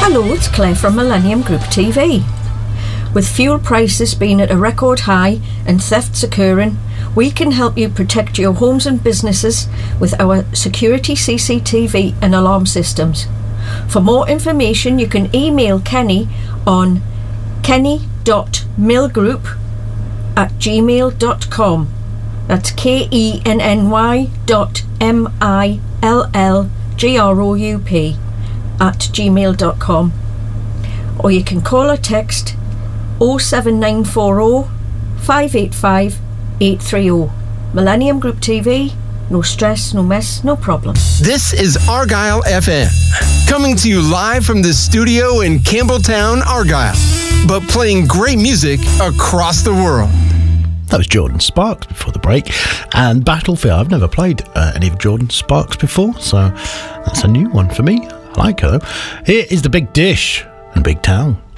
Hello, it's Claire from Millennium Group TV. With fuel prices being at a record high and thefts occurring, we can help you protect your homes and businesses with our security CCTV and alarm systems. For more information, you can email Kenny on kenny.millgroup@gmail.com. That's KENNY.MILLGROUP@gmail.com. Or you can call or text 07940 585 830. Millennium Group TV. No stress, no mess, no problem. This is Argyle FM, coming to you live from the studio in Campbelltown, Argyle, but playing great music across the world. That was Jordan Sparks before the break, and Battlefield. I've never played any of Jordan Sparks before, so that's a new one for me. I like her though. Here is The Big Dish and Big Town.